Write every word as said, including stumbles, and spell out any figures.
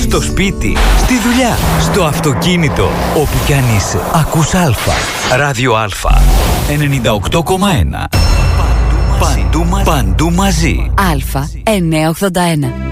στο σπίτι, στη δουλειά, στο αυτοκίνητο, όπου κι αν είσαι. Ακούς Αλφα. Ράδιο Αλφα. ενενήντα οκτώ κόμμα ένα. Παντού μαζί. Παντού μαζί. Αλφα εννιακόσια ογδόντα ένα.